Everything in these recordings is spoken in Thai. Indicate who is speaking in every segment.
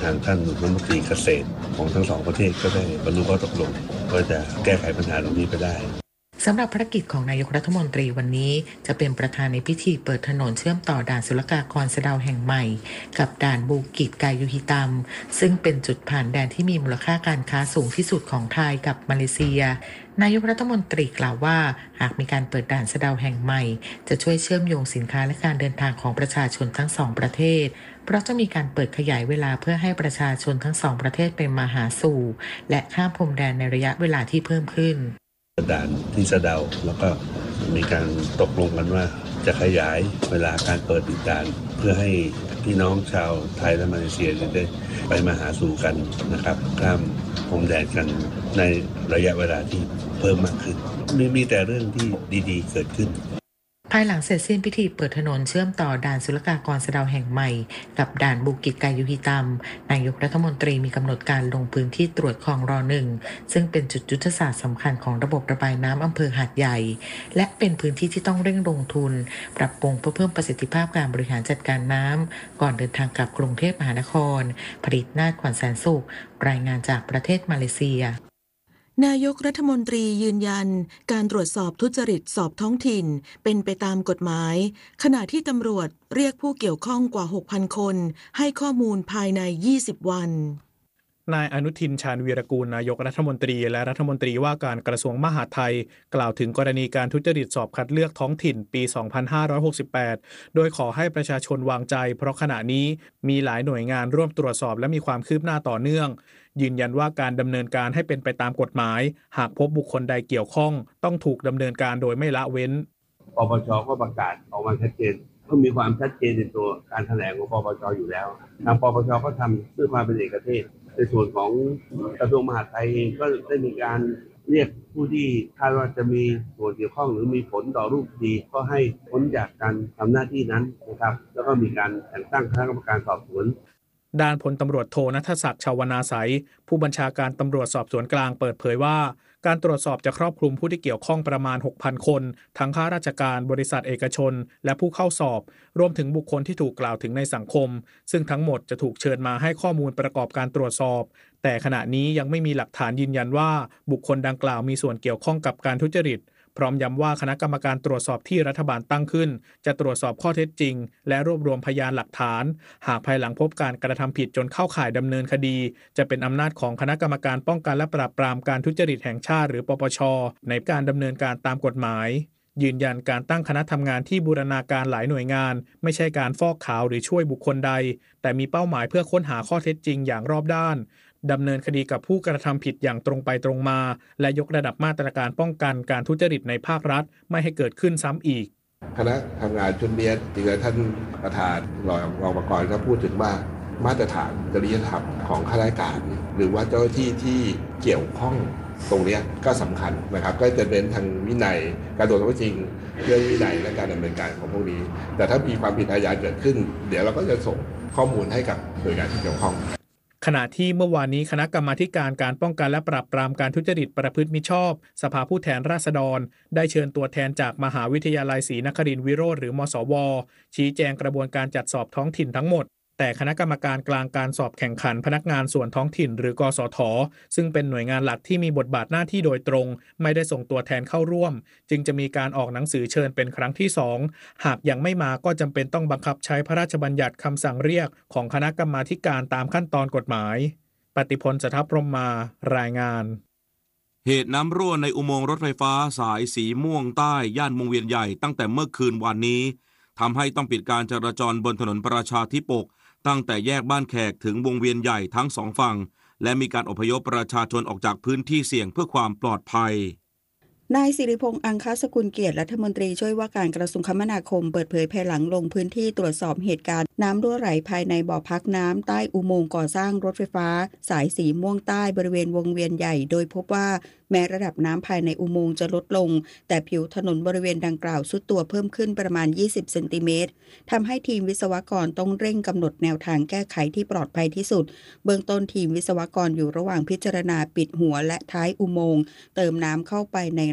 Speaker 1: ทางท่านรัฐมนตรีเกษตรของทั้งสองประเทศก็ได้บรรลุข้อตกลงว่าจะแก้ไขปัญหาตรงนี้ไปได้
Speaker 2: สำหรับภารกิจของนายกรัฐมนตรีวันนี้จะเป็นประธานในพิธีเปิดถนนเชื่อมต่อด่านศุลกากรสะเดาแห่งใหม่กับด่านบูกิจกายุฮิตัมซึ่งเป็นจุดผ่านแดนที่มีมูลค่าการค้าสูงที่สุดของไทยกับมาเลเซียนายกรัฐมนตรีกล่าวว่าหากมีการเปิดด่านสะเดาแห่งใหม่จะช่วยเชื่อมโยงสินค้าและการเดินทางของประชาชนทั้งสองประเทศเพราะจะมีการเปิดขยายเวลาเพื่อให้ประชาชนทั้งสองประเทศเป็นมาหาสู่และข้ามพรมแดนในระยะเวลาที่เพิ่มขึ้น
Speaker 1: ด่านที่สะเดาแล้วก็มีการตกลงกันว่าจะขยายเวลาการเปิดด่านเพื่อให้พี่น้องชาวไทยและมาเลเซียได้ไปมาหาสู่กันนะครับข้ามพรมแดนกันในระยะเวลาที่เพิ่มมากขึ้นมีแต่เรื่องที่ดีๆเกิดขึ้น
Speaker 2: ภายหลังเสร็จสิ้นพิธีเปิดถนนเชื่อมต่อด่านศุลกากรสะเดาแห่งใหม่กับด่านบูกิจกายุฮิตัมนายกรัฐมนตรีมีกำหนดการลงพื้นที่ตรวจคลองร.1ซึ่งเป็นจุดยุทธศาสตร์สำคัญของระบบระบายน้ำอำเภอหาดใหญ่และเป็นพื้นที่ที่ต้องเร่งลงทุนปรับปรุงเพื่อเพิ่มประสิทธิภาพการบริหารจัดการน้ำก่อนเดินทางกลับกรุงเทพมหานครผลิตนาถ ขวัญแสนสุขรายงานจากประเทศมาเลเซีย
Speaker 3: นายกรัฐมนตรียืนยันการตรวจสอบทุจริตสอบท้องถิ่นเป็นไปตามกฎหมายขณะที่ตำรวจเรียกผู้เกี่ยวข้องกว่า 6,000 คนให้ข้อมูลภายใน20วัน
Speaker 4: นายอนุทินชาญวีรกูลนายกรัฐมนตรีและรัฐมนตรีว่าการกระทรวงมหาดไทยกล่าวถึงกรณีการทุจริตสอบคัดเลือกท้องถิ่นปี 2568 โดยขอให้ประชาชนวางใจเพราะขณะนี้มีหลายหน่วยงานร่วมตรวจสอบและมีความคืบหน้าต่อเนื่องยืนยันว่าการดำเนินการให้เป็นไปตามกฎหมายหากพบบุคคลใดเกี่ยวข้องต้องถูกดำเนินการโดยไม่ละเว้น
Speaker 1: ปปช.ก็ประกาศออกมาชัดเจนก็มีความชัดเจนในตัวการแถลงของปปช.อยู่แล้วทางปปช.ก็ทำเพื่อมาเป็นเอกเทศในส่วนของกระทรวงมหาดไทยเองก็ได้มีการเรียกผู้ที่คาดว่าจะมีส่วนเกี่ยวข้องหรือมีผลต่อรูปคดีก็ให้พ้นจากการทำหน้าที่นั้นนะครับแล้วก็มีการแต่งตั้งคณะกรรมการสอบสวน
Speaker 4: ด้านพลตำรวจโทณัฐศักดิ์ ชาวนาไสยผู้บัญชาการตำรวจสอบสวนกลางเปิดเผยว่าการตรวจสอบจะครอบคลุมผู้ที่เกี่ยวข้องประมาณ 6,000 คนทั้งข้าราชการบริษัทเอกชนและผู้เข้าสอบรวมถึงบุคคลที่ถูกกล่าวถึงในสังคมซึ่งทั้งหมดจะถูกเชิญมาให้ข้อมูลประกอบการตรวจสอบแต่ขณะนี้ยังไม่มีหลักฐานยืนยันว่าบุคคลดังกล่าวมีส่วนเกี่ยวข้องกับการทุจริตพร้อมย้ำว่าคณะกรรมการตรวจสอบที่รัฐบาลตั้งขึ้นจะตรวจสอบข้อเท็จจริงและรวบรวมพยานหลักฐานหากภายหลังพบการกระทำผิดจนเข้าข่ายดำเนินคดีจะเป็นอำนาจของคณะกรรมการป้องกันและปราบปรามการทุจริตแห่งชาติหรือปปช.ในการดำเนินการตามกฎหมายยืนยันการตั้งคณะทำงานที่บูรณาการหลายหน่วยงานไม่ใช่การฟอกขาวหรือช่วยบุคคลใดแต่มีเป้าหมายเพื่อค้นหาข้อเท็จจริงอย่างรอบด้านดำเนินคดีกับผู้กระทำผิดอย่างตรงไปตรงมาและยกระดับมาตรการป้องกันการทุจริตในภาครัฐไม่ให้เกิดขึ้นซ้ำอีก
Speaker 5: คณะทำงานชุดนี้จริงๆท่านประธานรองประกรณ์ก็พูดถึงว่ามาตรฐานจริยธรรมของข้าราชการหรือว่าเจ้าหน้าที่ที่เกี่ยวข้องตรงนี้ก็สำคัญนะครับก็จะเป็นทางวินัยการตรวจสอบจริงเรื่องวินัยและการดำเนินการของพวกนี้แต่ถ้ามีความผิดอาญาเกิดขึ้นเดี๋ยวเราก็จะส่งข้อมูลให้กับหน่วยงานที่เกี่ยวข้อง
Speaker 4: ขณะที่เมื่อวานนี้คณะกรรมาธิการการป้องกันและปราบปรามการทุจริตประพฤติมิชอบสภาผู้แทนราษฎรได้เชิญตัวแทนจากมหาวิทยาลัยศรีนครินทร์วิโรจน์หรือมศว.ชี้แจงกระบวนการจัดสอบท้องถิ่นทั้งหมดแต่คณะกรรมการกลางการสอบแข่งขันพนักงานส่วนท้องถิ่นหรือกสท.ซึ่งเป็นหน่วยงานหลักที่มีบทบาทหน้าที่โดยตรงไม่ได้ส่งตัวแทนเข้าร่วมจึงจะมีการออกหนังสือเชิญเป็นครั้งที่2หากยังไม่มาก็จำเป็นต้องบังคับใช้พระราชบัญญัติคำสั่งเรียกของคณะกรรมาธิการตามขั้นตอนกฎหมายปฏิพล สทัพพรหมารายงาน
Speaker 6: เหตุน้ำรั่วในอุโมงค์รถไฟฟ้าสายสีม่วงใต้ย่านวงเวียนใหญ่ตั้งแต่เมื่อคืนวานนี้ทำให้ต้องปิดการจราจรบนถนนประชาธิปกตั้งแต่แยกบ้านแขกถึงวงเวียนใหญ่ทั้งสองฝั่งและมีการอพยพประชาชนออกจากพื้นที่เสี่ยงเพื่อความปลอดภัย
Speaker 7: นายสิริพงษ์อังคสกุลเกียรติรัฐมนตรีช่วยว่าการกระทรวงคมนาคมเปิดเผยภายหลังลงพื้นที่ตรวจสอบเหตุการณ์น้ำรั่วไหลภายในบ่อพักน้ำใต้อุโมงค์ก่อสร้างรถไฟฟ้าสายสีม่วงใต้บริเวณวงเวียนใหญ่โดยพบว่าแม้ระดับน้ำภายในอุโมงค์จะลดลงแต่ผิวถนนบริเวณดังกล่าวทรุดตัวเพิ่มขึ้นประมาณ20เซนติเมตรทำให้ทีมวิศวกรต้องเร่งกำหนดแนวทางแก้ไขที่ปลอดภัยที่สุดเบื้องต้นทีมวิศวกรอยู่ระหว่างพิจารณาปิดหัวและท้ายอุโมงค์เติมน้ำเข้าไปในระ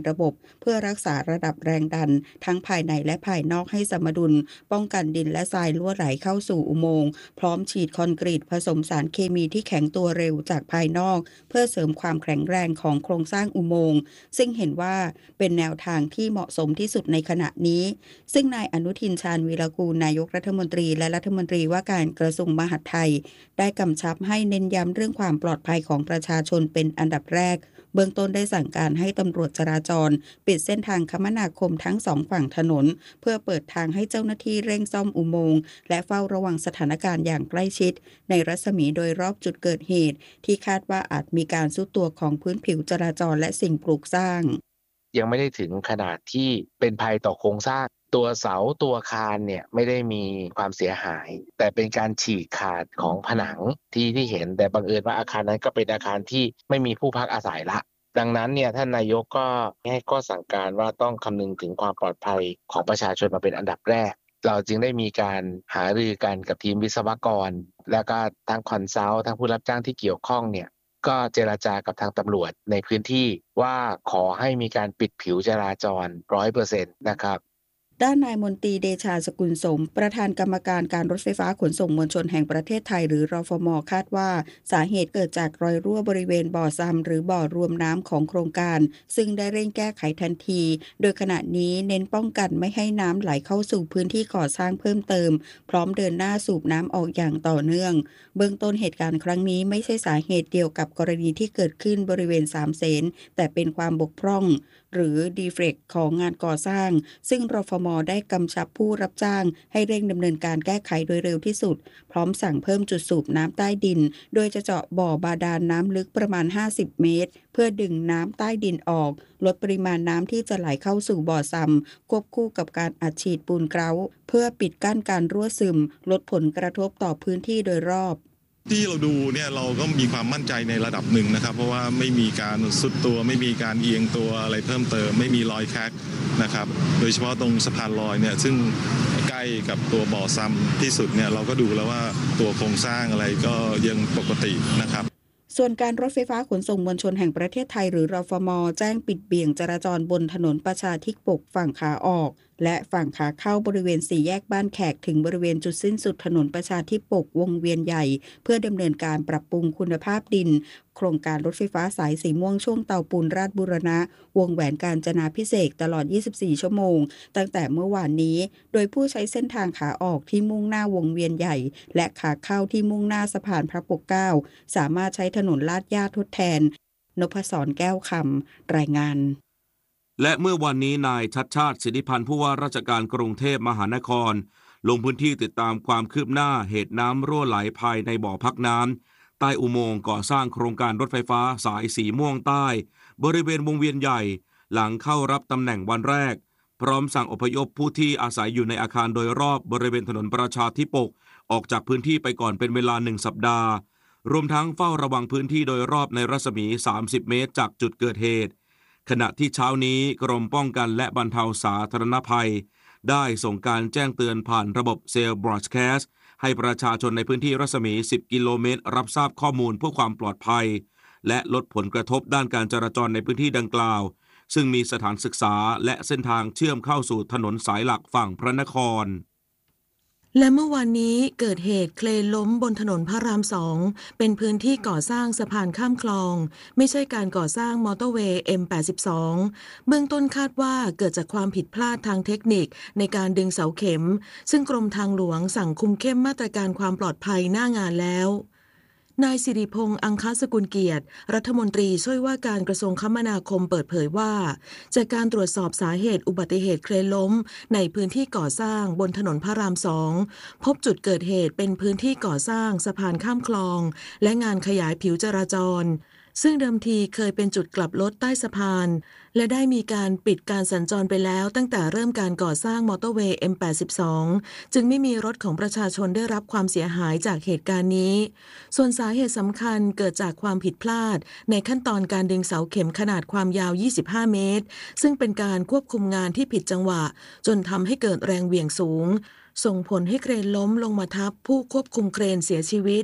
Speaker 7: ระบบเพื่อรักษาระดับแรงดันทั้งภายในและภายนอกให้สมดุลป้องกันดินและทรายรั่วไหลเข้าสู่อุโมงค์พร้อมฉีดคอนกรีตผสมสารเคมีที่แข็งตัวเร็วจากภายนอกเพื่อเสริมความแข็งแรงของโครงสร้างอุโมงค์ซึ่งเห็นว่าเป็นแนวทางที่เหมาะสมที่สุดในขณะนี้ซึ่งนายอนุทินชาญวีรกูลนายกรัฐมนตรีและรัฐมนตรีว่าการกระทรวงมหาดไทยได้กำชับให้เน้นย้ำเรื่องความปลอดภัยของประชาชนเป็นอันดับแรกเบื้องต้นได้สั่งการให้ตำรวจจราจรปิดเส้นทางคมนาคมทั้งสองฝั่งถนนเพื่อเปิดทางให้เจ้าหน้าที่เร่งซ่อมอุโมงค์และเฝ้าระวังสถานการณ์อย่างใกล้ชิดในรัศมีโดยรอบจุดเกิดเหตุที่คาดว่าอาจมีการทรุดตัวของพื้นผิวจราจรและสิ่งปลูกสร้าง
Speaker 8: ยังไม่ได้ถึงขนาดที่เป็นภัยต่อโครงสร้างตัวเสาตัวอาคารเนี่ยไม่ได้มีความเสียหายแต่เป็นการฉีกขาดของผนังที่เห็นแต่บังเอิญว่าอาคารนั้นก็เป็นอาคารที่ไม่มีผู้พักอาศัยละดังนั้นเนี่ยท่านนายกก็ให้ข้อสั่งการว่าต้องคำนึงถึงความปลอดภัยของประชาชนมาเป็นอันดับแรกเราจึงได้มีการหารือกันกับทีมวิศวกรแล้วก็ทางคอนซัลท์ทางผู้รับจ้างที่เกี่ยวข้องเนี่ยก็เจรจากับทางตำรวจในพื้นที่ว่าขอให้มีการปิดผิวจราจร 100% นะครับ
Speaker 7: ด้านนายมนตรีเดชาสกุลสมประธานกรรมการการรถไฟฟ้าขนส่งมวลชนแห่งประเทศไทยหรือรฟม.คาดว่าสาเหตุเกิดจากรอยรั่วบริเวณบ่อซัมหรือบ่อรวมน้ำของโครงการซึ่งได้เร่งแก้ไขทันทีโดยขณะนี้เน้นป้องกันไม่ให้น้ำไหลเข้าสู่พื้นที่ก่อสร้างเพิ่มเติมพร้อมเดินหน้าสูบน้ำออกอย่างต่อเนื่องเบื้องต้นเหตุการณ์ครั้งนี้ไม่ใช่สาเหตุเดียวกับกรณีที่เกิดขึ้นบริเวณ3 เสนแต่เป็นความบกพร่องหรือดีเฟกต์ของงานก่อสร้างซึ่งรฟม.ได้กำชับผู้รับจ้างให้เร่งดำเนินการแก้ไขโดยเร็วที่สุดพร้อมสั่งเพิ่มจุดสูบน้ำใต้ดินโดยจะเจาะบ่อบาดาลน้ำลึกประมาณ50 เมตรเพื่อดึงน้ำใต้ดินออกลดปริมาณน้ำที่จะไหลเข้าสู่บ่อซัมควบคู่กับการอัดฉีดปูนเกราเพื่อปิดกั้นการรั่วซึมลดผลกระทบต่อพื้นที่โดยรอบ
Speaker 9: ที่เราดูเนี่ยเราก็มีความมั่นใจในระดับหนึ่งนะครับเพราะว่าไม่มีการสุดตัวไม่มีการเอียงตัวอะไรเพิ่มเติมไม่มีรอยแคกนะครับโดยเฉพาะตรงสะพานลอยเนี่ยซึ่งใกล้กับตัวบ่อซัมที่สุดเนี่ยเราก็ดูแล้วว่าตัวโครงสร้างอะไรก็ยังปกตินะครับ
Speaker 7: ส่วนการรถไฟฟ้าขนส่งมวลชนแห่งประเทศไทยหรือรฟม.แจ้งปิดเบี่ยงจราจรบนถนนประชาธิปกฝั่งขาออกและฝั่งขาเข้าบริเวณ4 แยกบ้านแขกถึงบริเวณจุดสิ้นสุดถนนประชาธิปกวงเวียนใหญ่เพื่อดำเนินการปรับปรุงคุณภาพดินโครงการรถไฟฟ้าสายสีม่วงช่วงเตาปูนราชบูรณะวงแหวนกาญจนาภิเษกตลอด24 ชั่วโมงตั้งแต่เมื่อวานนี้โดยผู้ใช้เส้นทางขาออกที่มุ่งหน้าวงเวียนใหญ่และขาเข้าที่มุ่งหน้าสะพานพระปกเกล้าสามารถใช้ถนนลาดย่าทดแทนนพศรแก้วคำรายงาน
Speaker 6: และเมื่อวันนี้นายชัชชาติสิทธิพันธ์ผู้ว่าราชการกรุงเทพมหานครลงพื้นที่ติดตามความคืบหน้าเหตุน้ำรั่วไหลภายในบ่อพักน้ำใต้อุโมงค์ก่อสร้างโครงการรถไฟฟ้าสายสีม่วงใต้บริเวณวงเวียนใหญ่หลังเข้ารับตำแหน่งวันแรกพร้อมสั่งอพยพผู้ที่อาศัยอยู่ในอาคารโดยรอบบริเวณถนนประชาธิปกออกจากพื้นที่ไปก่อนเป็นเวลา1 สัปดาห์รวมทั้งเฝ้าระวังพื้นที่โดยรอบในรัศมี30 เมตรจากจุดเกิดเหตุขณะที่เช้านี้กรมป้องกันและบรรเทาสาธารณภัยได้ส่งการแจ้งเตือนผ่านระบบเซลล์บรอดแคสต์ให้ประชาชนในพื้นที่รัศมี10 กิโลเมตรรับทราบข้อมูลเพื่อความปลอดภัยและลดผลกระทบด้านการจราจรในพื้นที่ดังกล่าวซึ่งมีสถานศึกษาและเส้นทางเชื่อมเข้าสู่ถนนสายหลักฝั่งพระนคร
Speaker 3: และเมื่อวานนี้เกิดเหตุเครนล้มบนถนนพระราม2เป็นพื้นที่ก่อสร้างสะพานข้ามคลองไม่ใช่การก่อสร้างมอเตอร์เวย์ M82 เบื้องต้นคาดว่าเกิดจากความผิดพลาดทางเทคนิคในการดึงเสาเข็มซึ่งกรมทางหลวงสั่งคุมเข้มมาตรการความปลอดภัยหน้างานแล้วนายสิริพงษ์อังคสกุลเกียรติรัฐมนตรีช่วยว่าการกระทรวงคมนาคมเปิดเผยว่าจากการตรวจสอบสาเหตุอุบัติเหตุเครนล้มในพื้นที่ก่อสร้างบนถนนพระราม2พบจุดเกิดเหตุเป็นพื้นที่ก่อสร้างสะพานข้ามคลองและงานขยายผิวจราจรซึ่งเดิมทีเคยเป็นจุดกลับรถใต้สะพานและได้มีการปิดการสัญจรไปแล้วตั้งแต่เริ่มการก่อสร้างมอเตอร์เวย์ M82 จึงไม่มีรถของประชาชนได้รับความเสียหายจากเหตุการณ์นี้ส่วนสาเหตุสำคัญเกิดจากความผิดพลาดในขั้นตอนการดึงเสาเข็มขนาดความยาว25 เมตรซึ่งเป็นการควบคุมงานที่ผิดจังหวะจนทำให้เกิดแรงเหวี่ยงสูงส่งผลให้เครนล้มลงมาทับผู้ควบคุมเครนเสียชีวิต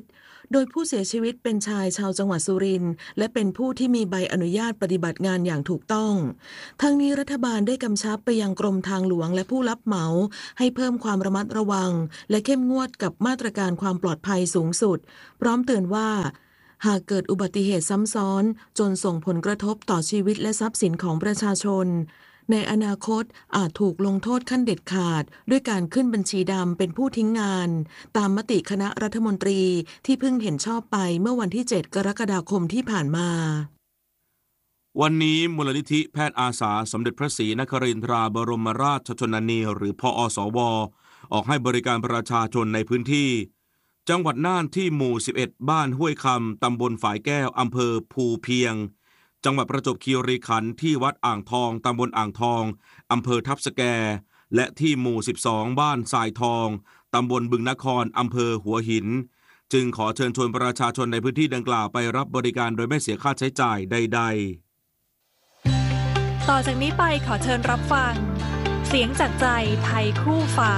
Speaker 3: โดยผู้เสียชีวิตเป็นชายชาวจังหวัดสุรินทร์และเป็นผู้ที่มีใบอนุญาตปฏิบัติงานอย่างถูกต้องทั้งนี้รัฐบาลได้กำชับไปยังกรมทางหลวงและผู้รับเหมาให้เพิ่มความระมัดระวังและเข้มงวดกับมาตรการความปลอดภัยสูงสุดพร้อมเตือนว่าหากเกิดอุบัติเหตุซ้ำซ้อนจนส่งผลกระทบต่อชีวิตและทรัพย์สินของประชาชนในอนาคตอาจถูกลงโทษขั้นเด็ดขาดด้วยการขึ้นบัญชีดำเป็นผู้ทิ้งงานตามมติคณะรัฐมนตรีที่เพิ่งเห็นชอบไปเมื่อวันที่ 7 กรกฎาคมที่ผ่านมา
Speaker 6: วันนี้มูลนิธิแพทย์อาสาสมเด็จพระศรีนครินทราบรมราชชนนีหรือพอสว.ออกให้บริการประชาชนในพื้นที่จังหวัดน่านที่หมู่ 11 บ้านห้วยคำตำบลฝายแก้วอำเภอภูเพียงจังหวัดประจวบคีรีขันธ์ที่วัดอ่างทองตำบลอ่างทองอำเภอทับสแกและที่หมู่ 12 บ้านทรายทองตำบลบึงนครอำเภอหัวหินจึงขอเชิญชวนประชาชนในพื้นที่ดังกล่าวไปรับบริการโดยไม่เสียค่าใช้จ่ายใดๆ
Speaker 10: ต่อจากนี้ไปขอเชิญรับฟังเสียงจากใจไทยคู่ฟ้า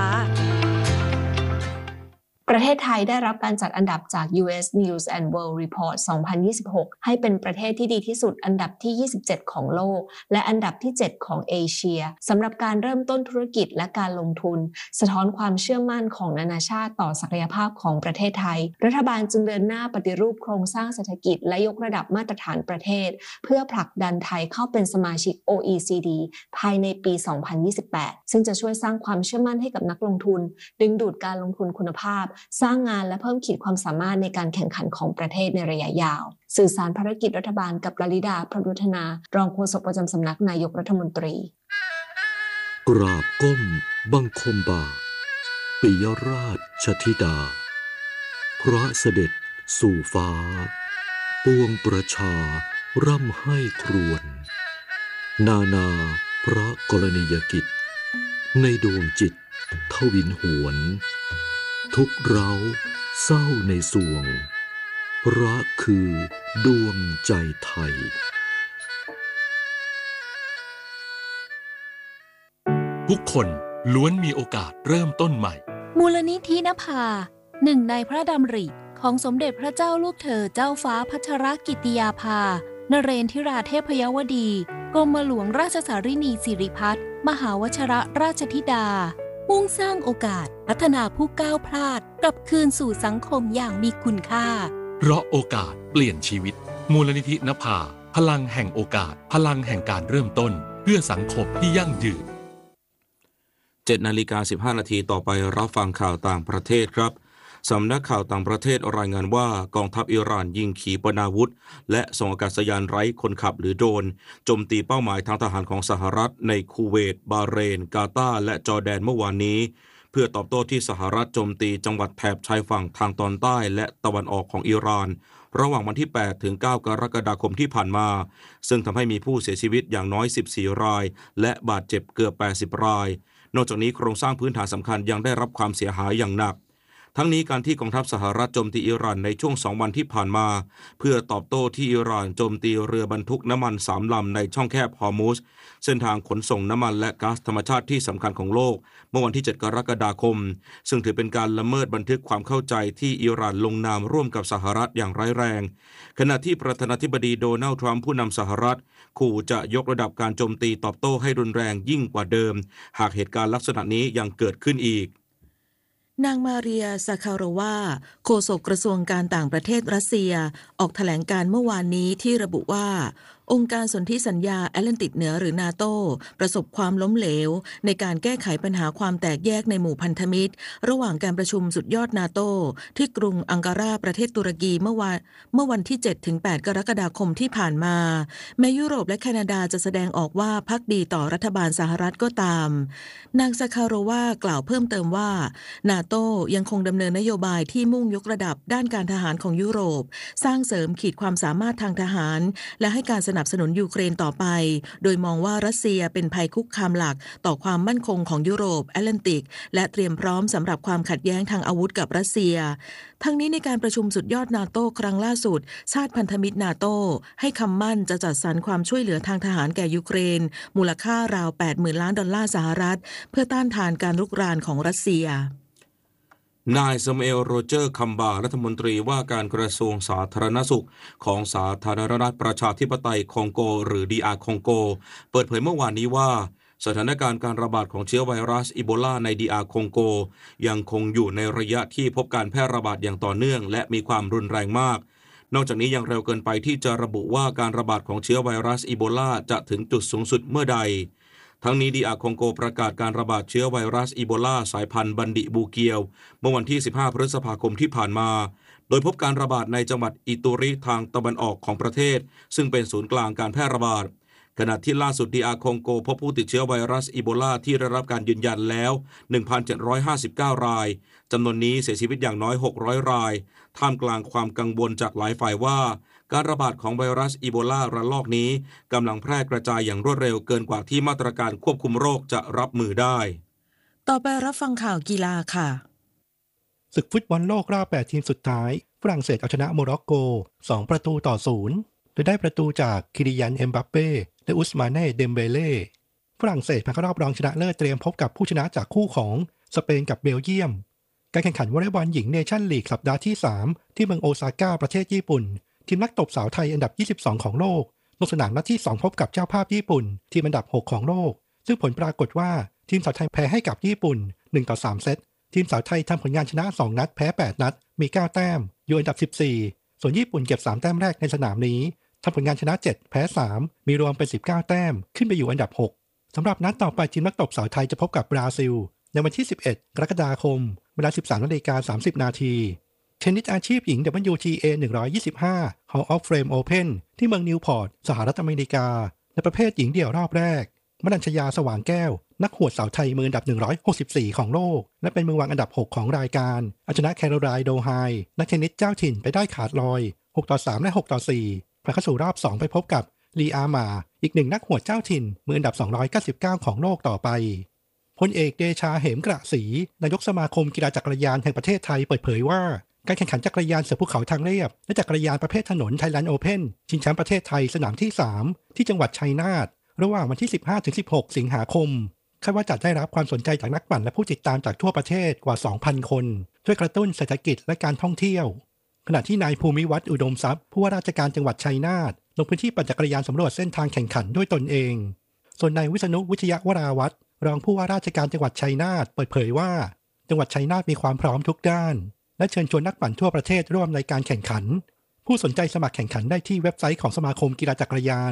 Speaker 11: ประเทศไทยได้รับการจัดอันดับจาก US News and World Report 2026 ให้เป็นประเทศที่ดีที่สุดอันดับที่ 27 ของโลกและอันดับที่ 7 ของเอเชียสำหรับการเริ่มต้นธุรกิจและการลงทุนสะท้อนความเชื่อมั่นของนานาชาติต่อศักยภาพของประเทศไทยรัฐบาลจึงเดินหน้าปฏิรูปโครงสร้างเศรษฐกิจและยกระดับมาตรฐานประเทศเพื่อผลักดันไทยเข้าเป็นสมาชิก OECD ภายในปี 2028 ซึ่งจะช่วยสร้างความเชื่อมั่นให้กับนักลงทุนดึงดูดการลงทุนคุณภาพสร้างงานและเพิ่มขีดความสามารถในการแข่งขันของประเทศในระยะยาวสื่อสารภารกิจรัฐบาลกับลลิดาพระรุธนารองโฆษกประจำสำนักนายกรัฐมนตรี
Speaker 12: กราบก้มบังคมบาทปิยราชธิดาพระเสด็จสู่ฟ้าปวงประชาร่ำให้ครวญนานาพระกรณียกิจในดวงจิตทวินหวนทุกเร้าเศร้าในสวงรักคือดวงใจไทย
Speaker 13: ทุกคนล้วนมีโอกาสเริ่มต้นใหม่
Speaker 10: มูลนิธินภาหนึ่งในพระดำริของสมเด็จพระเจ้าลูกเธอเจ้าฟ้าพัชรกิติยาภานเรนทิราเทพยวดีกรมหลวงราชสารินีสิริพัฒน์มหาวชิรราชธิดามุ่งสร้างโอกาสพัฒนาผู้ก้าวพลาดกลับคืนสู่สังคมอย่างมีคุณค่า
Speaker 13: เพราะโอกาสเปลี่ยนชีวิตมูลนิธินภาพลังแห่งโอกาสพลังแห่งการเริ่มต้นเพื่อสังคมที่ยั่งยืน
Speaker 6: 7:15 นาทีต่อไปรับฟังข่าวต่างประเทศครับสำนักข่าวต่างประเทศรายงานว่ากองทัพอิหร่านยิงขีปนาวุธและส่งอากาศยานไร้คนขับหรือโดรนโจมตีเป้าหมายทางทหารของสหรัฐในคูเวตบาห์เรนกาตาร์และจอร์แดนเมื่อวานนี้เพื่อตอบโต้ที่สหรัฐโจมตีจังหวัดแถบชายฝั่งทางตอนใต้และตะวันออกของอิหร่านระหว่างวันที่ 8 ถึง 9 กรกฎาคมที่ผ่านมาซึ่งทำให้มีผู้เสียชีวิตอย่างน้อย 14 รายและบาดเจ็บเกือบ 80 รายนอกจากนี้โครงสร้างพื้นฐานสำคัญยังได้รับความเสียหายอย่างหนักทั้งนี้การที่กองทัพสหรัฐโจมตีอิหร่านในช่วง2 วันที่ผ่านมาเพื่อตอบโต้ที่อิหร่านโจมตีเรือบรรทุกน้ำมัน3 ลำในช่องแคบฮอร์มุซเส้นทางขนส่งน้ำมันและก๊าซธรรมชาติที่สำคัญของโลกเมื่อวันที่ 7 กรกฎาคมซึ่งถือเป็นการละเมิดบันทึกความเข้าใจที่อิหร่านลงนามร่วมกับสหรัฐอย่างร้ายแรงขณะที่ประธานาธิบดีโดนัลด์ทรัมป์ผู้นำสหรัฐขู่จะยกระดับการโจมตีตอบโต้ให้รุนแรงยิ่งกว่าเดิมหากเหตุการณ์ลักษณะนี้ยังเกิดขึ้นอีก
Speaker 3: นางมาเรียซาคาโรวาโฆษกกระทรวงการต่างประเทศรัสเซียออกแถลงการเมื่อวานนี้ที่ระบุว่าองค์การสนธิสัญญาแอตแลนติกเหนือหรือนาโตประสบความล้มเหลวในการแก้ไขปัญหาความแตกแยกในหมู่พันธมิตรระหว่างการประชุมสุดยอดนาโตที่กรุงอังการาประเทศตุรกีเมื่อวันที่ 7-8 กรกฎาคมที่ผ่านมาแม้ยุโรปและแคนาดาจะแสดงออกว่าภักดีต่อรัฐบาลสหรัฐก็ตามนางซาคาโรวากล่าวเพิ่มเติมว่านาโตยังคงดำเนินนโยบายที่มุ่งยกระดับด้านการทหารของยุโรปสร้างเสริมขีดความสามารถทางทหารและให้การสนับสนุนยูเครนต่อไปโดยมองว่ารัสเซียเป็นภัยคุกคามหลักต่อความมั่นคงของยุโรปแอตแลนติกและเตรียมพร้อมสำหรับความขัดแย้งทางอาวุธกับรัสเซียทั้งนี้ในการประชุมสุดยอดนาโต้ครั้งล่าสุดชาติพันธมิตรนาโต้ให้คำมั่นจะจัดสรรความช่วยเหลือทางทหารแก่ยูเครนมูลค่าราว $80,000 ล้านเพื่อต้านทานการรุกรานของรัสเซีย
Speaker 6: นายซามูเอล โรเจอร์ คัมบารัฐมนตรีว่าการกระทรวงสาธารณสุขของสาธารณรัฐประชาธิปไตยคองโกหรือ DR คองโกเปิดเผยเมื่อวานนี้ว่าสถานการณ์การระบาดของเชื้อไวรัสอีโบลาใน DR คองโกยังคงอยู่ในระยะที่พบการแพร่ระบาดอย่างต่อเนื่องและมีความรุนแรงมากนอกจากนี้ยังเร็วเกินไปที่จะระบุว่าการระบาดของเชื้อไวรัสอีโบลาจะถึงจุดสูงสุดเมื่อใดทั้งนี้ DR คองโกประกาศการระบาดเชื้อไวรัสอีโบลาสายพันธุ์บันดิบูเกียวเมื่อวันที่15พฤษภาคมที่ผ่านมาโดยพบการระบาดในจังหวัดอิตูริทางตะวันออกของประเทศซึ่งเป็นศูนย์กลางการแพร่ระบาดขณะที่ล่าสุด DR คองโกพบผู้ติดเชื้อไวรัสอีโบลาที่ได้รับการยืนยันแล้ว 1,759 รายจำนวนนี้เสียชีวิตอย่างน้อย600รายท่ามกลางความกังวลจากหลายฝ่ายว่าการระบาดของไวรัสอีโบลาระลอกนี้กำลังแพร่กระจายอย่างรวดเร็วเกินกว่าที่มาตรการควบคุมโรคจะรับมือได้
Speaker 3: ต่อไปรับฟังข่าวกีฬาค่ะ
Speaker 14: ศึกฟุตบอลโลกรอบ8ทีมสุดท้ายฝรั่งเศสเอาชนะโมร็อกโก2-0โดยได้ประตูจากคิริยัน เอ็มบัปเป้และอุสมาเน่ เดมเบเล่ฝรั่งเศสผ่านเข้ารอบรองชนะเลิศเตรียมพบกับผู้ชนะจากคู่ของสเปนกับเบลเยียมการแข่งขันวอลเลย์บอลหญิงเนชั่นลีกสัปดาห์ที่3ที่เมืองโอซาก้าประเทศญี่ปุ่นทีมนักตบสาวไทยอันดับ22ของโลกลงสนามนัดที่2พบกับเจ้าภาพญี่ปุ่นทีมอันดับ6ของโลกซึ่งผลปรากฏว่าทีมสาวไทยแพ้ให้กับญี่ปุ่น1-3เซตทีมสาวไทยทำผลงานชนะ2นัดแพ้8นัดมี9แต้มอยู่อันดับ14ส่วนญี่ปุ่นเก็บ3แต้มแรกในสนามนี้ทำผลงานชนะ7แพ้3มีรวมเป็น19แต้มขึ้นไปอยู่อันดับ6สำหรับนัดต่อไปทีมนักตบสาวไทยจะพบกับบราซิลในวันที่11กรกฎาคมเวลา 13:30 น.เทนนิสอาชีพหญิง WTA 125 Hall of Fame Open ที่เมืองนิวพอร์ตสหรัฐอเมริกาในประเภทหญิงเดี่ยวรอบแรกมนัญชยาสว่างแก้วนักหวดสาวไทยมืออันดับ164ของโลกและเป็นมือวางอันดับ6ของรายการเอาชนะแคโรไลน์ โดไฮนักเทนนิสเจ้าถิ่นไปได้ขาดลอย6-3และ6-4ผ่านเข้าสู่รอบ2ไปพบกับลีอาร์มาอีกหนึ่งนักหวดเจ้าถิ่นมืออันดับ299ของโลกต่อไปพลเอกเดชาเหมกระศรีนายกสมาคมกีฬาจักรยานแห่งประเทศไทยเปิดเผยว่าการแข่งขันจักรยานเสือภูเขาทางเรียบและจักรยานประเภทถนนไทยแลนด์โอเพ่นชิงแชมป์ประเทศไทยสนามที่3ที่จังหวัดชัยนาทระหว่างวันที่ 15-16 สิงหาคมคาดว่าจะได้รับความสนใจจากนักปั่นและผู้ติดตามจากทั่วประเทศกว่า 2,000 คนช่วยกระตุ้นเศรษฐกิจและการท่องเที่ยวขณะที่นายภูมิวัฒน์อุดมทรัพย์ผู้ว่าราชการจังหวัดชัยนาทลงพื้นที่ปั่นจักรยานสำรวจเส้นทางแข่งขันด้วยตนเองส่วนนายวิษณุวิชยวราวัฒน์รองผู้ว่าราชการจังหวัดชัยนาทเปิดเผยว่าจังหวัดชัยนาทมีความพร้อมทุกด้านและเชิญชวนนักปั่นทั่วประเทศร่วมในการแข่งขันผู้สนใจสมัครแข่งขันได้ที่เว็บไซต์ของสมาคมกีฬาจักรยาน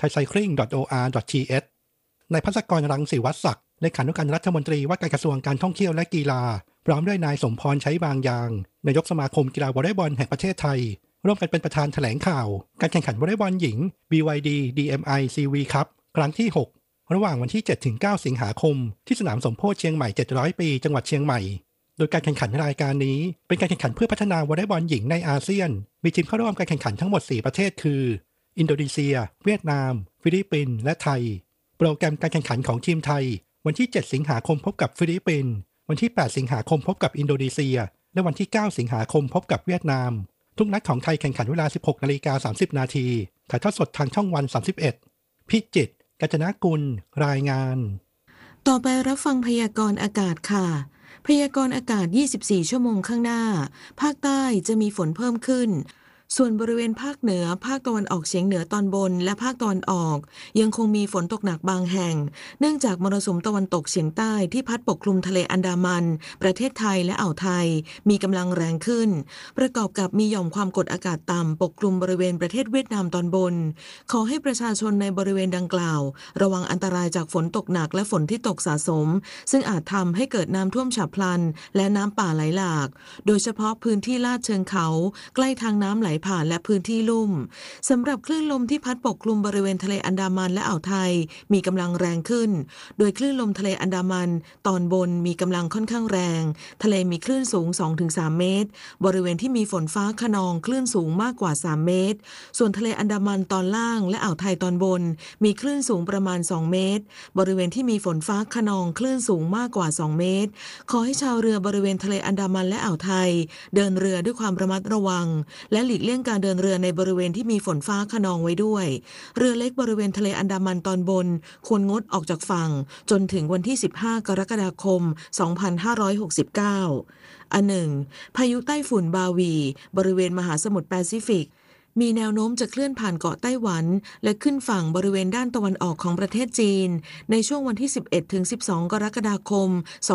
Speaker 14: thaicycling.or.th นายภัสกร รังสีวัฒน์ศักดิ์เลขานุการรัฐมนตรีว่าการกระทรวงการท่องเที่ยวและกีฬาพร้อมด้วยนายสมพรใช้บางยางนายกสมาคมกีฬาวอลเลย์บอลแห่งประเทศไทยร่วมกันเป็นประธานแถลงข่าวการแข่งขันวอลเลย์บอลหญิง BYD DMI CV Cup ครั้งที่6ระหว่างวันที่ 7-9 สิงหาคมที่สนามสมโพธิเชียงใหม่700ปีจังหวัดเชียงใหม่โดยการแข่งขันรายการนี้เป็นการแข่งขันเพื่อพัฒนาวอลเลย์บอลหญิงในอาเซียนมีทีมเข้าร่วมการแข่งขันทั้งหมด4ประเทศคืออินโดนีเซียเวียดนามฟิลิปปินส์และไทยโปรแกรมการแข่งขันของทีมไทยวันที่7สิงหาคมพบกับฟิลิปปินส์วันที่8สิงหาคมพบกับอินโดนีเซียและวันที่9สิงหาคมพบกับเวียดนามทุกนัดของไทยแข่งขันเวลา 16:30 น.ถ่ายทอดสดทางช่องวัน 31พิจิตรกัญจนกุลรายงาน
Speaker 3: ต่อไปรับฟังพยากรณ์อากาศค่ะพยากรณ์อากาศ24ชั่วโมงข้างหน้าภาคใต้จะมีฝนเพิ่มขึ้นส่วนบริเวณภาคเหนือภาคตะวันออกเฉียงเหนือตอนบนและภาคตะวันออกยังคงมีฝนตกหนักบางแห่งเนื่องจากมรสุมตะวันตกเฉียงใต้ที่พัดปกคลุมทะเลอันดามันประเทศไทยและอ่าวไทยมีกำลังแรงขึ้นประกอบกับมีหย่อมความกดอากาศต่ำปกคลุมบริเวณประเทศเวียดนามตอนบนขอให้ประชาชนในบริเวณดังกล่าวระวังอันตรายจากฝนตกหนักและฝนที่ตกสะสมซึ่งอาจทำให้เกิดน้ำท่วมฉับพลันและน้ำป่าไหลหลากโดยเฉพาะพื้นที่ลาดเชิงเขาใกล้ทางน้ำไหลผ่านและพื้นที่ลุ่มสำหรับคลื่นลมที่พัดปกคลุมบริเวณทะเลอันดามันและอ่าวไทยมีกำลังแรงขึ้นโดยคลื่นลมทะเลอันดามันตอนบนมีกำลังค่อนข้างแรงทะเลมีคลื่นสูง 2-3 เมตรบริเวณที่มีฝนฟ้าคะนองคลื่นสูงมากกว่า3เมตรส่วนทะเลอันดามันตอนล่างและอ่าวไทยตอนบนมีคลื่นสูงประมาณ2เมตรบริเวณที่มีฝนฟ้าคะนองคลื่นสูงมากกว่า2เมตรขอให้ชาวเรือบริเวณทะเลอันดามันและอ่าวไทยเดินเรือด้วยความระมัดระวังและหลีกเลี่ยงลี่ยงการเดินเรือในบริเวณที่มีฝนฟ้าคะนองไว้ด้วยเรือเล็กบริเวณทะเลอันดามันตอนบนควรงดออกจากฝั่งจนถึงวันที่15กรกฎาคม2569 อันหนึ่งพายุไต้ฝุ่นบาวีบริเวณมหาสมุทรแปซิฟิกมีแนวโน้มจะเคลื่อนผ่านเกาะไต้หวันและขึ้นฝั่งบริเวณด้านตะวันออกของประเทศจีนในช่วงวันที่ 11-12 กรกฎาคม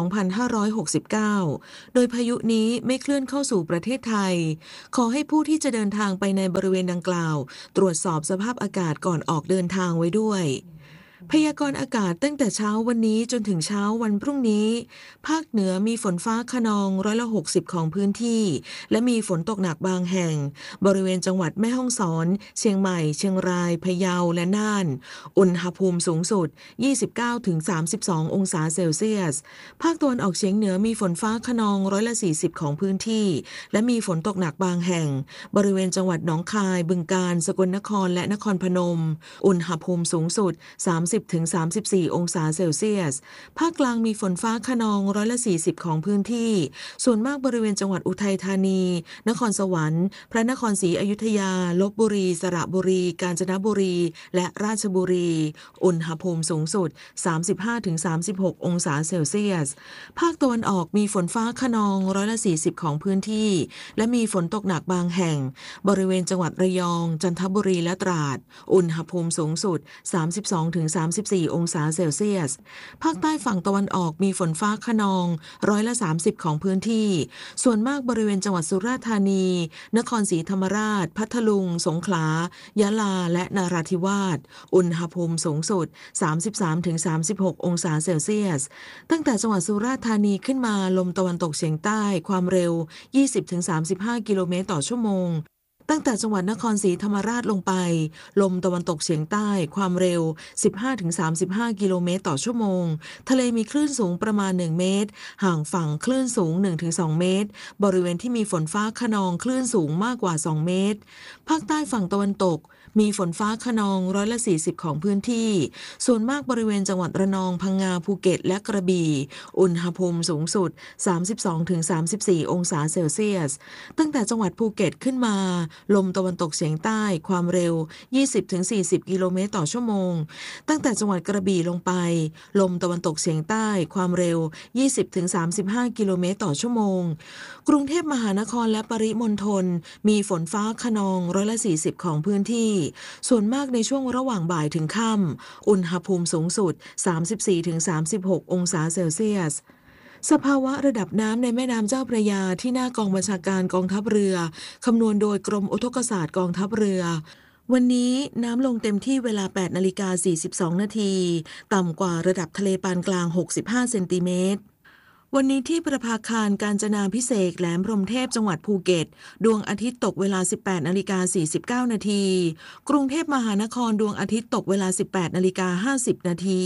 Speaker 3: 2569 โดยพายุนี้ไม่เคลื่อนเข้าสู่ประเทศไทยขอให้ผู้ที่จะเดินทางไปในบริเวณดังกล่าวตรวจสอบสภาพอากาศก่อนออกเดินทางไว้ด้วยพยากรณ์อากาศตั้งแต่เช้าวันนี้จนถึงเช้าวันพรุ่งนี้ภาคเหนือมีฝนฟ้าคะนอง60%ของพื้นที่และมีฝนตกหนักบางแห่งบริเวณจังหวัดแม่ฮ่องสอนเชียงใหม่เชียงรายพะเยาและน่านอุณหภูมิสูงสุด 29-32 องศาเซลเซียสภาคตะวันออกเฉียงเหนือมีฝนฟ้าคะนอง40%ของพื้นที่และมีฝนตกหนักบางแห่งบริเวณจังหวัดหนองคายบึงกาฬสกลนครและนครพนมอุณหภูมิสูงสุด30-34 องศาเซลเซียสภาคกลางมีฝนฟ้าคะนอง40%ของพื้นที่ส่วนมากบริเวณจังหวัดอุทัยธานีนครสวรรค์พระนครศรีอยุธยาลพบุรีสระบุรีกาญจนบุรีและราชบุรีอุณหภูมิสูงสุด 35-36 องศาเซลเซียสภาคตะวันออกมีฝนฟ้าคะนอง40%ของพื้นที่และมีฝนตกหนักบางแห่งบริเวณจังหวัดระยองจันทบุรีและตราดอุณหภูมิสูงสุด 32-34 องศาเซลเซียสภาคใต้ฝั่งตะวันออกมีฝนฟ้าคะนอง30%ของพื้นที่ส่วนมากบริเวณจังหวัดสุราษฎร์ธานีนครศรีธรรมราชพัทลุงสงขลายะลาและนราธิวาสอุณหภูมิสูงสุด 33-36 องศาเซลเซียสตั้งแต่จังหวัดสุราษฎร์ธานีขึ้นมาลมตะวันตกเฉียงใต้ความเร็ว 20-35 กิโลเมตรต่อชั่วโมงตั้งแต่จังหวัดนครศรีธรรมราชลงไปลมตะวันตกเฉียงใต้ความเร็ว 15-35 กิโลเมตรต่อชั่วโมงทะเลมีคลื่นสูงประมาณ1เมตรห่างฝั่งคลื่นสูง 1-2 เมตรบริเวณที่มีฝนฟ้าคะนองคลื่นสูงมากกว่า2เมตรภาคใต้ฝั่งตะวันตกมีฝนฟ้าคะนอง40%ของพื้นที่ส่วนมากบริเวณจังหวัดระนองพังงาภูเก็ตและกระบี่อุณหภูมิสูงสุด 32-34 องศาเซลเซียสตั้งแต่จังหวัดภูเก็ตขึ้นมาลมตะวันตกเฉียงใต้ความเร็ว 20-40 กิโลเมตรต่อชั่วโมงตั้งแต่จังหวัดกระบี่ลงไปลมตะวันตกเฉียงใต้ความเร็ว 20-35 กิโลเมตรต่อชั่วโมงกรุงเทพมหานครและปริมณฑลมีฝนฟ้าคะนอง40%ของพื้นที่ส่วนมากในช่วงระหว่างบ่ายถึงค่ำอุณหภูมิสูงสุด 34-36 องศาเซลเซียสสภาวะระดับน้ำในแม่น้ำเจ้าพระยาที่หน้ากองบัญชาการกองทัพเรือคำนวณโดยกรมอุทกศาสตร์กองทัพเรือวันนี้น้ำลงเต็มที่เวลา 8:42 นาทีต่ำกว่าระดับทะเลปานกลาง65เซนติเมตรวันนี้ที่ประภาคารกาญจนาภิเษกแหลมพรหมเทพจังหวัดภูเก็ตดวงอาทิตย์ตกเวลา 18:49 นาทีกรุงเทพมหานครดวงอาทิตย์ตกเวลา 18:50 นาที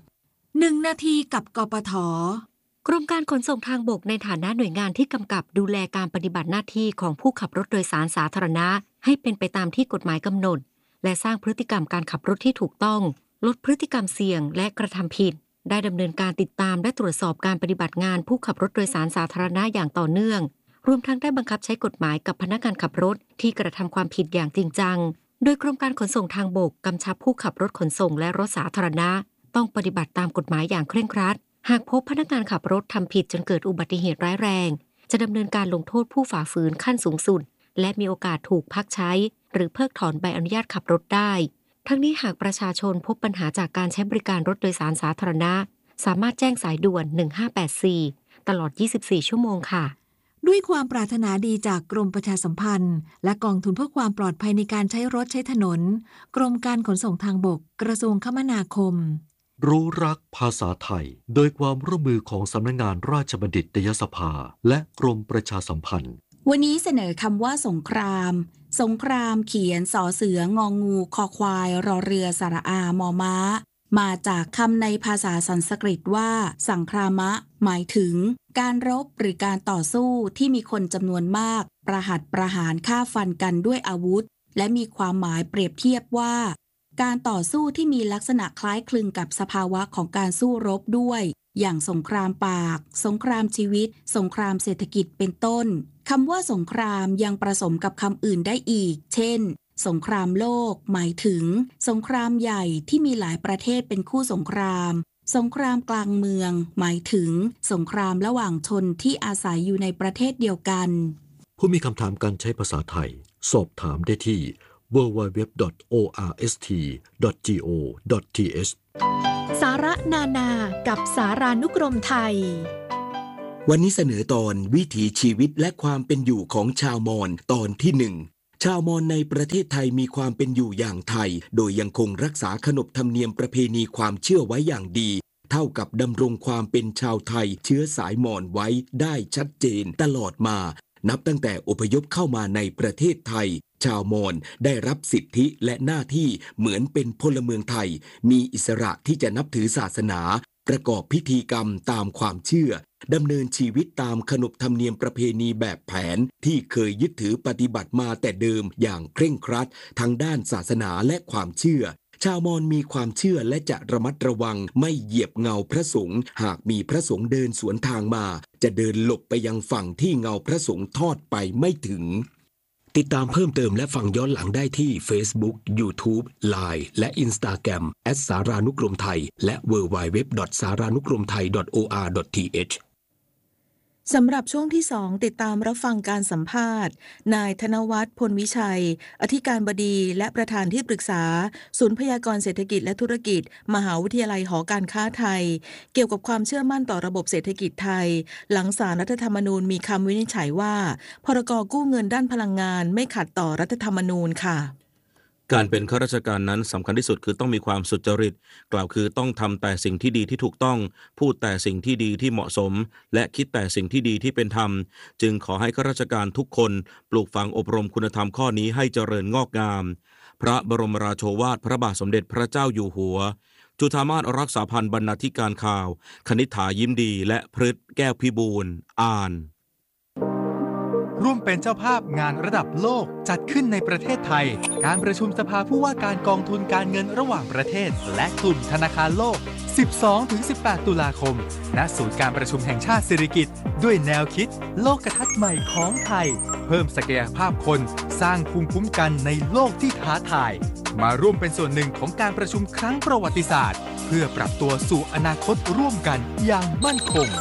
Speaker 3: 1 นาทีกับกปท.
Speaker 15: กรมการขนส่งทางบกในฐานะหน่วยงานที่กำกับดูแลการปฏิบัติหน้าที่ของผู้ขับรถโดยสารสาธารณะให้เป็นไปตามที่กฎหมายกำหนดและสร้างพฤติกรรมการขับรถที่ถูกต้องลดพฤติกรรมเสี่ยงและกระทำผิดได้ดำเนินการติดตามและตรวจสอบการปฏิบัติงานผู้ขับรถโดยสารสาธารณะอย่างต่อเนื่องรวมทั้งได้บังคับใช้กฎหมายกับพนักงานขับรถที่กระทำความผิดอย่างจริงจังโดยกรมการขนส่งทางบกกำชับผู้ขับรถขนส่งและรถสาธารณะต้องปฏิบัติตามกฎหมายอย่างเคร่งครัดหากพบพนักงานขับรถทำผิดจนเกิดอุบัติเหตุร้ายแรงจะดำเนินการลงโทษผู้ฝ่าฝืนขั้นสูงสุดและมีโอกาสถูกพักใช้หรือเพิกถอนใบอนุญาตขับรถได้ทั้งนี้หากประชาชนพบปัญหาจากการใช้บริการรถโดยสารสาธารณะสามารถแจ้งสายด่วน1584ตลอด24ชั่วโมงค่ะ
Speaker 16: ด้วยความปรารถนาดีจากกรมประชาสัมพันธ์และกองทุนเพื่อความปลอดภัยในการใช้รถใช้ถนนกรมการขนส่งทางบกกระทรวงคมนาคม
Speaker 12: รู้รักภาษาไทยโดยความร่วมมือของสำนักงานราชบัณฑิตยสภาและกรมประชาสัมพันธ์
Speaker 7: วันนี้เสนอคำว่าสงครามสงครามเขียนสอเสืององูคอควายรอเรือสระอามอม้ามาจากคำในภาษาสันสกฤตว่าสังครามะหมายถึงการรบหรือการต่อสู้ที่มีคนจำนวนมากประหัตประหารฆ่าฟันกันด้วยอาวุธและมีความหมายเปรียบเทียบว่าการต่อสู้ที่มีลักษณะคล้ายคลึงกับสภาวะของการสู้รบด้วยอย่างสงครามปากสงครามชีวิตสงครามเศรษฐกิจเป็นต้นคำว่าสงครามยังผสมกับคำอื่นได้อีกเช่นสงครามโลกหมายถึงสงครามใหญ่ที่มีหลายประเทศเป็นคู่สงครามสงครามกลางเมืองหมายถึงสงครามระหว่างชนที่อาศัยอยู่ในประเทศเดียวกัน
Speaker 12: ผู้มีคำถามการใช้ภาษาไทยสอบถามได้ที่ www.orst.go.th
Speaker 17: สาระนานากับสารานุกรมไทย
Speaker 18: วันนี้เสนอตอนวิถีชีวิตและความเป็นอยู่ของชาวมอญตอนที่ 1ชาวมอญในประเทศไทยมีความเป็นอยู่อย่างไทยโดยยังคงรักษาขนบธรรมเนียมประเพณีความเชื่อไว้อย่างดีเท่ากับดำรงความเป็นชาวไทยเชื้อสายมอญไว้ได้ชัดเจนตลอดมานับตั้งแต่อพยพเข้ามาในประเทศไทยชาวมอญได้รับสิทธิและหน้าที่เหมือนเป็นพลเมืองไทยมีอิสระที่จะนับถือศาสนาประกอบพิธีกรรมตามความเชื่อดำเนินชีวิตตามขนบธรรมเนียมประเพณีแบบแผนที่เคยยึดถือปฏิบัติมาแต่เดิมอย่างเคร่งครัดทั้งด้านศาสนาและความเชื่อชาวมอญมีความเชื่อและจะระมัดระวังไม่เหยียบเงาพระสงฆ์หากมีพระสงฆ์เดินสวนทางมาจะเดินหลบไปยังฝั่งที่เงาพระสงฆ์ทอดไปไม่ถึงติดตามเพิ่มเติมและฟังย้อนหลังได้ที่ Facebook, YouTube, Line และ Instagram @saranukromthai และ www.saranukromthai.or.th
Speaker 3: สำหรับช่วงที่ 2ติดตามรับฟังการสัมภาษณ์นายธนวัฒน์พลวิชัยอธิการบดีและประธานที่ปรึกษาศูนย์พยากรณ์เศรษฐกิจและธุรกิจมหาวิทยาลัยหอการค้าไทยเกี่ยวกับความเชื่อมั่นต่อระบบเศรษฐกิจไทยหลังศาลรัฐธรรมนูญมีคำวินิจฉัยว่าพรก.กู้เงินด้านพลังงานไม่ขัดต่อรัฐธรรมนูญค่ะ
Speaker 6: การเป็นข้าราชการนั้นสำคัญที่สุดคือต้องมีความสุจริตกล่าวคือต้องทำแต่สิ่งที่ดีที่ถูกต้องพูดแต่สิ่งที่ดีที่เหมาะสมและคิดแต่สิ่งที่ดีที่เป็นธรรมจึงขอให้ข้าราชการทุกคนปลูกฝังอบรมคุณธรรมข้อนี้ให้เจริญงอกงามพระบรมราโชวาทพระบาทสมเด็จพระเจ้าอยู่หัวจุฑามาสรักษาพันธ์บรรณาธิการข่าวคณิษฐายิ้มดีและพฤทธิ์แก้วพิบูลย์อ่าน
Speaker 19: ร่วมเป็นเจ้าภาพงานระดับโลกจัดขึ้นในประเทศไทยการประชุมสภาผู้ว่าการกองทุนการเงินระหว่างประเทศและกลุ่มธนาคารโลก 12-18 ตุลาคมณศูนย์การประชุมแห่งชาติสิริกิติ์ด้วยแนวคิดโลกทัศน์ใหม่ของไทยเพิ่มศักยภาพคนสร้างภูมิคุ้มกันในโลกที่ท้าทายมาร่วมเป็นส่วนหนึ่งของการประชุมครั้งประวัติศาสตร์เพื่อปรับตัวสู่อนาคตร่วมกันอย่างมั่นคง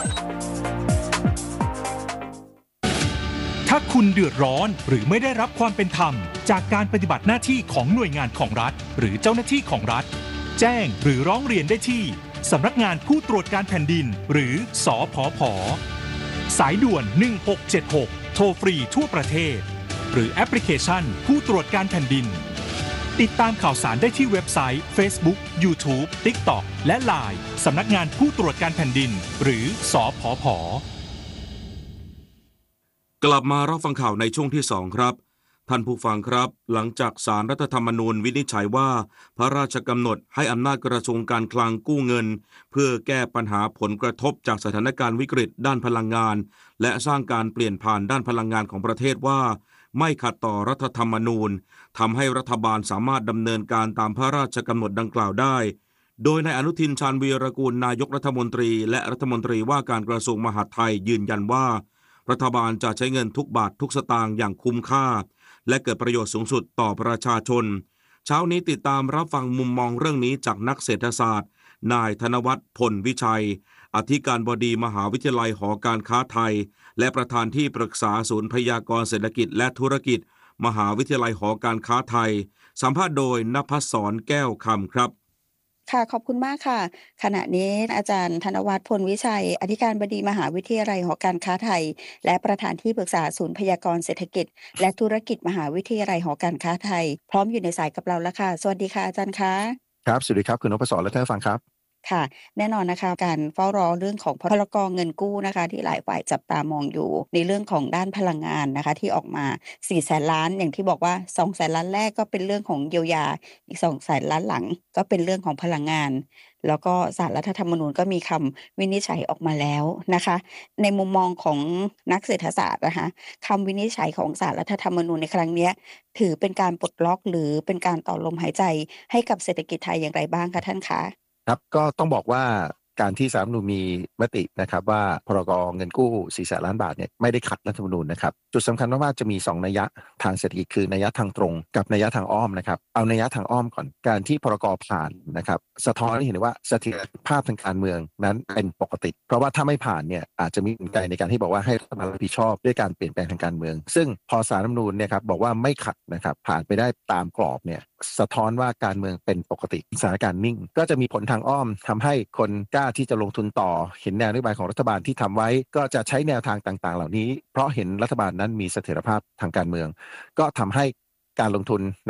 Speaker 19: ถ้าคุณเดือดร้อนหรือไม่ได้รับความเป็นธรรมจากการปฏิบัติหน้าที่ของหน่วยงานของรัฐหรือเจ้าหน้าที่ของรัฐแจ้งหรือร้องเรียนได้ที่สำนักงานผู้ตรวจการแผ่นดินหรือสผผ.สายด่วน1676โทรฟรีทั่วประเทศหรือแอปพลิเคชันผู้ตรวจการแผ่นดินติดตามข่าวสารได้ที่เว็บไซต์ Facebook, YouTube, TikTok และ LINE สำนักงานผู้ตรวจการแผ่นดินหรือสผผ.
Speaker 6: กลับมารับฟังข่าวในช่วงที่ 2 ครับท่านผู้ฟังครับหลังจากศาลรัฐธรรมนูญวินิจฉัยว่าพระราชกำหนดให้อำนาจกระทรวงการคลังกู้เงินเพื่อแก้ปัญหาผลกระทบจากสถานการณ์วิกฤตด้านพลังงานและสร้างการเปลี่ยนผ่านด้านพลังงานของประเทศว่าไม่ขัดต่อรัฐธรรมนูญทำให้รัฐบาลสามารถดำเนินการตามพระราชกำหนดดังกล่าวได้โดยนายอนุทินชาญวีรกูลนายกรัฐมนตรีและรัฐมนตรีว่าการกระทรวงมหาดไทยยืนยันว่ารัฐบาลจะใช้เงินทุกบาททุกสตางค์อย่างคุ้มค่าและเกิดประโยชน์สูงสุดต่อประชาชนเช้านี้ติดตามรับฟังมุมมองเรื่องนี้จากนักเศรษฐศาสตร์นายธนวัฒน์พลวิชัยอธิการบดีมหาวิทยาลัยหอการค้าไทยและประธานที่ปรึกษาศูนย์พยากรณ์เศรษฐกิจและธุรกิจมหาวิทยาลัยหอการค้าไทยสัมภาษณ์โดยณภัสสรแก้วคำครับ
Speaker 7: ค่ะขอบคุณมากค่ะขณะนี้อาจารย์ธนวัฒน์พลวิชัยอธิการบดีมหาวิทยาลัยหอการค้าไทยและประธานที่ปรึกษาศูนย์พยากรณ์เศรษฐกิจและธุรกิจมหาวิทยาลัยหอการค้าไทยพร้อมอยู่ในสายกับเราแล้วค่ะสวัสดีค่ะอาจารย์คะ
Speaker 20: ครับสวัสดีครับคุณนพศรและท่านผู้ฟังครับ
Speaker 7: ค่ะแน่นอนนะคะการเฝ้ารอเรื่องของพรก.เงินกู้นะคะที่หลายฝ่ายจับตามองอยู่ในเรื่องของด้านพลังงานนะคะที่ออกมา400,000 ล้านอย่างที่บอกว่า200,000 ล้านแรกก็เป็นเรื่องของเยียวยาอีก200,000 ล้านหลังก็เป็นเรื่องของพลังงานแล้วก็ศาลรัฐธรรมนูญก็มีคำวินิจฉัยออกมาแล้วนะคะในมุมมองของนักเศรษฐศาสตร์นะคะคำวินิจฉัยของศาลรัฐธรรมนูญในครั้งนี้ถือเป็นการปลดล็อกหรือเป็นการต่อลมหายใจให้กับเศรษฐกิจไทยอย่างไรบ้างคะท่านคะ
Speaker 20: ครับก็ต้องบอกว่าการที่ศาลรัฐธรรมนูญมีมตินะครับว่าพรกเงินกู้400,000 ล้านบาทเนี่ยไม่ได้ขัดรัฐธรรมนูญนะครับจุดสำคัญมากๆจะมี2นัยยะทางเศรษฐกิจคือนัยยะทางตรงกับนัยยะทางอ้อมนะครับเอานัยยะทางอ้อมก่อนการที่พรกผ่านนะครับสะท้อนให้เห็นว่าเสถียรภาพทางการเมืองนั้นเป็นปกติเพราะว่าถ้าไม่ผ่านเนี่ยอาจจะมีกลไกในการที่บอกว่าให้รัฐบาลรับผิดชอบด้วยการเปลี่ยนแปลงทางการเมืองซึ่งพอศาลรัฐธรรมนูญเนี่ยครับบอกว่าไม่ขัดนะครับผ่านไปได้ตามกรอบเนี่ยสะท้อนว่าการเมืองเป็นปกติสถานการณ์นิ่งก็จะมีผลทางอ้อมทำให้คนกล้าที่จะลงทุนต่อเห็นแนวนโยบายของรัฐบาลที่ทำไว้ก็จะใช้แนวทางต่างๆเหล่านี้เพราะเห็นรัฐบาลนั้นมีเสถียรภาพทางการเมืองก็ทำให้การลงทุนใน